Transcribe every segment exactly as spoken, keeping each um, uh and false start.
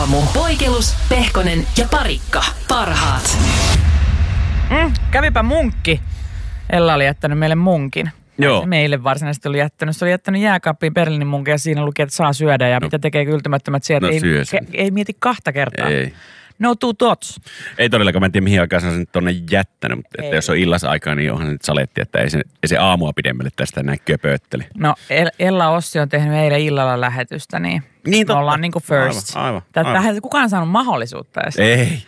aamu. Poikelus, Pehkonen ja Parikka. Parhaat. Mm, kävipä munkki. Ella oli jättänyt meille munkin. Joo. Meille varsinaisesti oli jättänyt. Se oli jättänyt jääkaappiin Berliinin munkin ja siinä luki, että saa syödä. Ja no. mitä tekee yltymättömät sieltä. No, ei, ke, ei mieti kahta kertaa. Ei. No two thoughts. Ei todellakaan, mä en tiedä mihin aikaan sen tonne jättänyt, mutta että jos on illasaikaa, niin onhan nyt saletti, että ei se, ei se aamua pidemmälle tästä näin köpöötteli. No Ella Ossi on tehnyt eilen illalla lähetystä, niin, niin me ollaan niinku first. Aivan, aivan, Tätä aivan. Ei kukaan saanut mahdollisuutta edes. Ei, ei.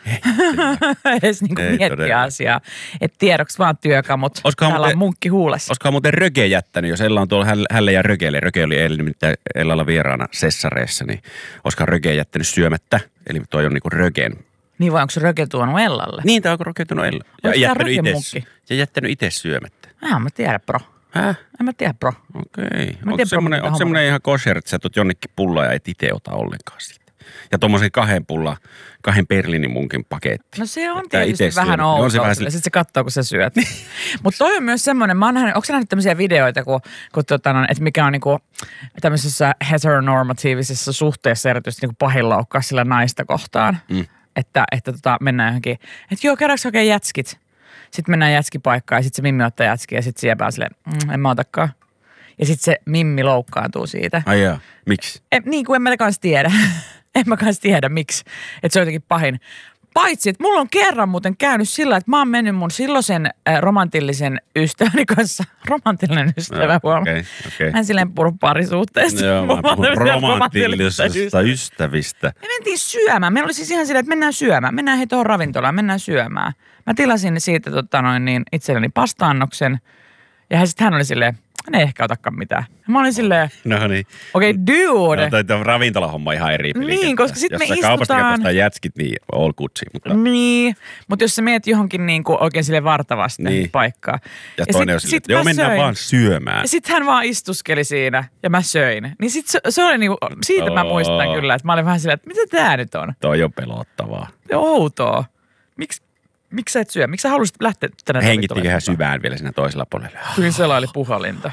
edes niinku ei miettiä todella. asiaa. Että tiedoksi vaan työkamut. Oskohan Täällä muuten, on munkki huulessa. Olisikohan muuten Röge jättänyt, jos Ella on tuolla hälle, hälle ja Rögeelle. Röge oli eilen nimittäin Ellalla vieraana Sessareessa, niin olisikohan Röge jättänyt syömättä. Eli toi on niinku Rögen. Niin vai onko se Röge tuonut Ellalle? Niin, tää onko Röge tuonut Ella. Ja Onko jättänyt, tää ites, Röge-munkki? ja jättänyt itse syömättä. Ah, mä tiedä, bro. Häh? En mä tiedä, bro. Okei. Mä Onko tiedän, semmoinen, mitä onko semmoinen ihan kosher, että sä tuot jonnekin pullaa ja et itse ota ollenkaan siitä? Ja tommosen kahden pulla, kahden Berliinin munkin paketti. No se on Että tietysti itse vähän syönyt. outoa. On se vähän Ja sitten se katsoo, kun sä syöt. Mutta toi on myös semmoinen, mä oon nähnyt, onko sä nähnyt tämmöisiä videoita, kun, kun tota, no, että mikä on niinku tämmöisessä heteronormatiivisessa suhteessa erityisesti niinku pahin loukkaus sillä naista kohtaan. Mm. Että, että tota, mennään johonkin, että joo, käydäänkö hakea jätskit? Sitten mennään jätskipaikkaan ja sitten se Mimmi ottaa jätskiä ja sitten siepää silleen, mm, en mä otakaan. Ja sitten se Mimmi loukkaantuu siitä. Ai jaa, miksi? En, niin kuin en mä kans tiedä. en mä kans tiedä, miksi. Että se on jotenkin pahin. Paitsi, että mulla on kerran muuten käynyt sillä, että mä oon mennyt mun silloisen äh, romantillisen ystäväni kanssa. Romantillinen ystävä, huomaa. Okei, okei. Mä en silleen puhu parisuhteesta. Joo, mä puhun romanttillisista ystävistä. ystävistä. Me mentiin syömään. Meillä oli siis ihan silleen, että mennään syömään. Mennään hei tuohon ravintolaan, mennään syömään. Mä tilasin siitä tota noin, niin itselleni pasta-annoksen. Ja sitten hän oli silleen, hän ei ehkä otakaan mitään. Mä olin silleen, No niin. okei, okay, dude. No, toi, toi ravintolahomma ihan eri peli. Niin, koska sit me Jos sä kaupasta istutaan- ostaa jätskit, niin all Gucci. Mutta Niin, mutta jos sä meet johonkin niinku oikein sille vartavasti Niin. paikkaan. ja toinen on silleen, että joo, mennään vaan syömään. Ja sit hän vaan istuskeli siinä ja mä söin. Niin sit se, se oli niinku, siitä mä Oo. muistan kyllä, että mä olin vähän silleen, että mitä tää nyt on? Toi on pelottavaa. Outoa. Miks, miksi sä et syö? Miksi sä halusit lähteä tänne Henkittikö hän syvään vielä siinä toisella puolella? Kyllä se oli puhalinta.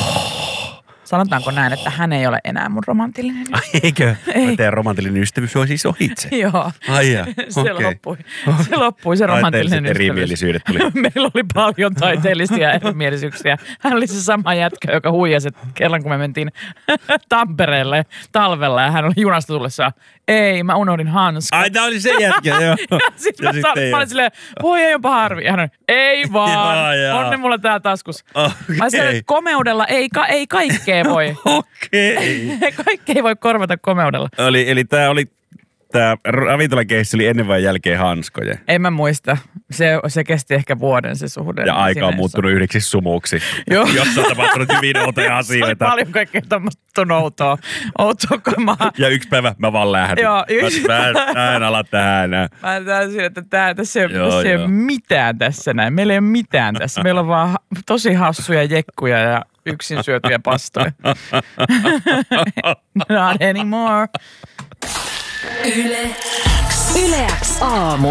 Sanotaanko näin, että hän ei ole enää mun romantillinen ystävä? Ai eikö? Ei. Teidän romantillinen ystävyys on siis ohitse. Joo. Ai jaa, se okei. loppui. Se loppui se romantillinen Ai, ystävyys. erimielisyydet tuli. Meillä oli paljon taiteellisia erimielisyyksiä. Hän oli se sama jätkä, joka huijasi kerran, kun me mentiin Tampereelle talvella ja hän oli junasta tullessaan. Ei, mä unohdin hanskat. Ai, tää oli se jätkä, joo. Ja sitten mä, sa- mä olin silleen, voi ei onpa harvi. Ja hän on, ei vaan, Jaa, jaa. on ne mulla tää taskus. Okei. Mä sanoin, että komeudella ei, ka- ei kaikkea voi. Okei. Kaikkea ei voi korvata komeudella. Eli, eli tää oli, tää ravintolakeissi oli ennen vai jälkeen hanskojen. En mä muista. Se, se kesti ehkä vuoden se suhde. Ja aika on Sinne, muuttunut yhdeksi sumuksi. Joo. Jossa on tapahtunut hyvin outoja Se oli asioita. paljon kaikkea tämmöistä outoa, outoa kamaa. Ja yksi päivä mä vaan lähdin. Joo, yksi- Mä, mä, en- mä en ala tähän enää. Mä täysin, että tää, tässä, ei, Joo, tässä ei joo. ole mitään tässä näin. Meillä ei ole mitään tässä. Meillä on vaan ha- tosi hassuja jekkuja ja yksin syötyjä pastoja. Not anymore. Yle X. Yle X aamu.